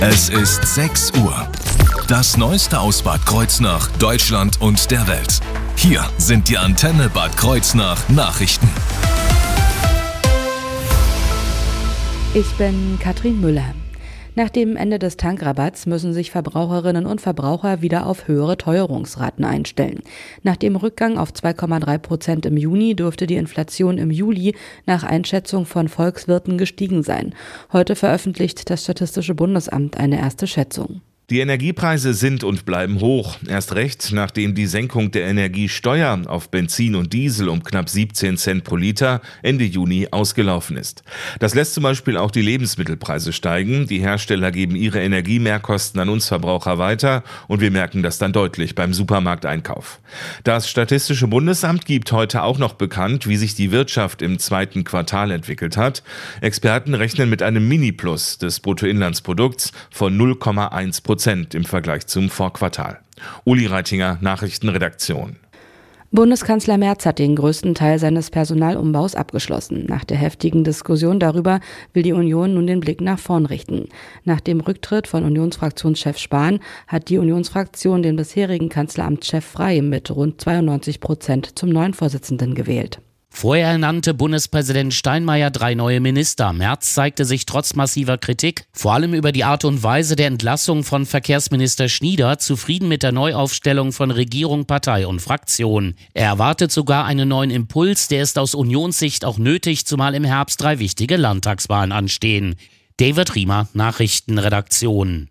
Es ist 6 Uhr. Das Neueste aus Bad Kreuznach, Deutschland und der Welt. Hier sind die Antenne Bad Kreuznach Nachrichten. Ich bin Katrin Müller. Nach dem Ende des Tankrabatts müssen sich Verbraucherinnen und Verbraucher wieder auf höhere Teuerungsraten einstellen. Nach dem Rückgang auf 2,3% im Juni dürfte die Inflation im Juli nach Einschätzung von Volkswirten gestiegen sein. Heute veröffentlicht das Statistische Bundesamt eine erste Schätzung. Die Energiepreise sind und bleiben hoch. Erst recht, nachdem die Senkung der Energiesteuer auf Benzin und Diesel um knapp 17 Cent pro Liter Ende Juni ausgelaufen ist. Das lässt zum Beispiel auch die Lebensmittelpreise steigen. Die Hersteller geben ihre Energiemehrkosten an uns Verbraucher weiter und wir merken das dann deutlich beim Supermarkteinkauf. Das Statistische Bundesamt gibt heute auch noch bekannt, wie sich die Wirtschaft im zweiten Quartal entwickelt hat. Experten rechnen mit einem Mini-Plus des Bruttoinlandsprodukts von 0,1% im Vergleich zum Vorquartal. Uli Reitinger, Nachrichtenredaktion. Bundeskanzler Merz hat den größten Teil seines Personalumbaus abgeschlossen. Nach der heftigen Diskussion darüber will die Union nun den Blick nach vorn richten. Nach dem Rücktritt von Unionsfraktionschef Spahn hat die Unionsfraktion den bisherigen Kanzleramtschef Frey mit rund 92% zum neuen Vorsitzenden gewählt. Vorher nannte Bundespräsident Steinmeier 3 neue Minister. Merz zeigte sich trotz massiver Kritik, vor allem über die Art und Weise der Entlassung von Verkehrsminister Schnieder, zufrieden mit der Neuaufstellung von Regierung, Partei und Fraktion. Er erwartet sogar einen neuen Impuls, der ist aus Unionssicht auch nötig, zumal im Herbst 3 wichtige Landtagswahlen anstehen. David Riemer, Nachrichtenredaktion.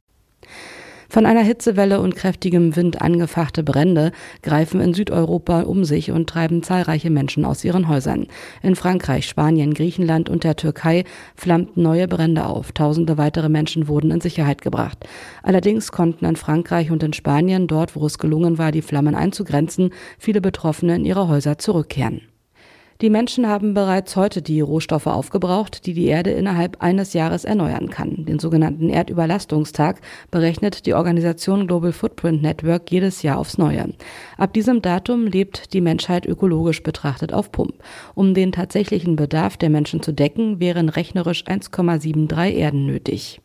Von einer Hitzewelle und kräftigem Wind angefachte Brände greifen in Südeuropa um sich und treiben zahlreiche Menschen aus ihren Häusern. In Frankreich, Spanien, Griechenland und der Türkei flammten neue Brände auf. Tausende weitere Menschen wurden in Sicherheit gebracht. Allerdings konnten in Frankreich und in Spanien, dort wo es gelungen war, die Flammen einzugrenzen, viele Betroffene in ihre Häuser zurückkehren. Die Menschen haben bereits heute die Rohstoffe aufgebraucht, die die Erde innerhalb eines Jahres erneuern kann. Den sogenannten Erdüberlastungstag berechnet die Organisation Global Footprint Network jedes Jahr aufs Neue. Ab diesem Datum lebt die Menschheit ökologisch betrachtet auf Pump. Um den tatsächlichen Bedarf der Menschen zu decken, wären rechnerisch 1,73 Erden nötig.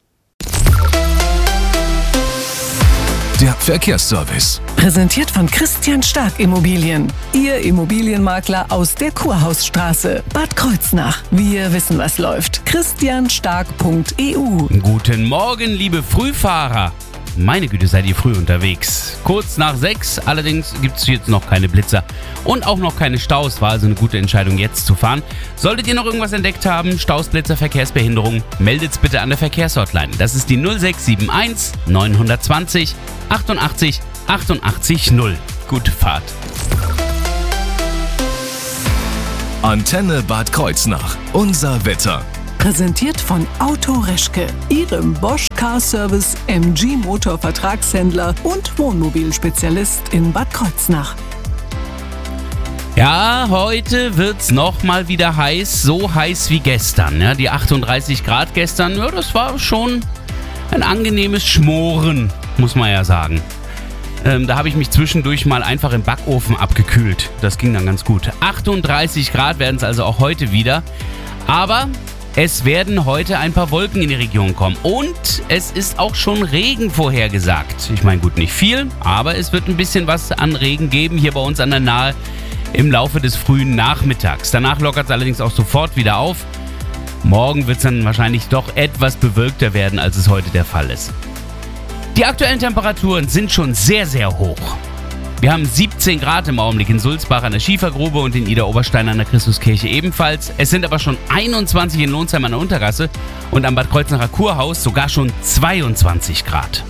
Der Verkehrsservice. Präsentiert von Christian Stark Immobilien. Ihr Immobilienmakler aus der Kurhausstraße, Bad Kreuznach. Wir wissen, was läuft. christianstark.eu. Guten Morgen, liebe Frühfahrer. Meine Güte, seid ihr früh unterwegs. Kurz nach 6, allerdings gibt es jetzt noch keine Blitzer und auch noch keine Staus. War also eine gute Entscheidung, jetzt zu fahren. Solltet ihr noch irgendwas entdeckt haben, Staus, Blitzer, Verkehrsbehinderung, meldet's bitte an der Verkehrshotline. Das ist die 0671 920 88 88 0. Gute Fahrt. Antenne Bad Kreuznach. Unser Wetter. Präsentiert von Auto Reschke, Ihrem Bosch Car Service MG Motor Vertragshändler und Wohnmobilspezialist in Bad Kreuznach. Ja, heute wird's nochmal wieder heiß, so heiß wie gestern. Ja, die 38 Grad gestern, ja, das war schon ein angenehmes Schmoren, muss man ja sagen. Da habe ich mich zwischendurch mal einfach im Backofen abgekühlt. Das ging dann ganz gut. 38 Grad werden es also auch heute wieder. Aber es werden heute ein paar Wolken in die Region kommen. Und es ist auch schon Regen vorhergesagt. Ich meine, gut, nicht viel, aber es wird ein bisschen was an Regen geben hier bei uns an der Nahe im Laufe des frühen Nachmittags. Danach lockert es allerdings auch sofort wieder auf. Morgen wird es dann wahrscheinlich doch etwas bewölkter werden, als es heute der Fall ist. Die aktuellen Temperaturen sind schon sehr, sehr hoch. Wir haben 17 Grad im Augenblick in Sulzbach an der Schiefergrube und in Idar-Oberstein an der Christuskirche ebenfalls. Es sind aber schon 21 in Lohnsheim an der Untergasse und am Bad Kreuznacher Kurhaus sogar schon 22 Grad.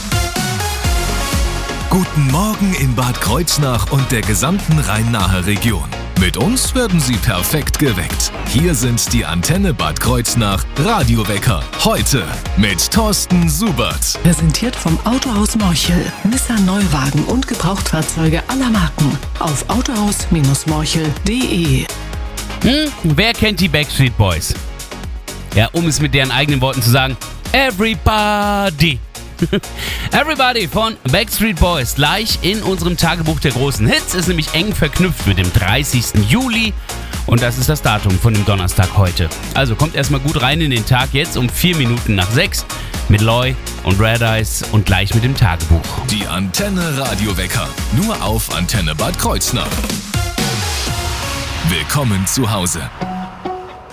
Guten Morgen in Bad Kreuznach und der gesamten Rhein-Nahe-Region. Mit uns werden Sie perfekt geweckt. Hier sind die Antenne Bad Kreuznach Radiowecker. Heute mit Thorsten Subert. Präsentiert vom Autohaus Morchel. Nissan Neuwagen und Gebrauchtfahrzeuge aller Marken. Auf autohaus-morchel.de. Wer kennt die Backstreet Boys? Ja, um es mit deren eigenen Worten zu sagen, Everybody. Everybody von Backstreet Boys gleich in unserem Tagebuch der großen Hits ist nämlich eng verknüpft mit dem 30. Juli und das ist das Datum von dem Donnerstag heute. Also kommt erstmal gut rein in den Tag jetzt um 4 Minuten nach 6. Mit Loy und Red Eyes und gleich mit dem Tagebuch. Die Antenne Radiowecker. Nur auf Antenne Bad Kreuznach. Willkommen zu Hause.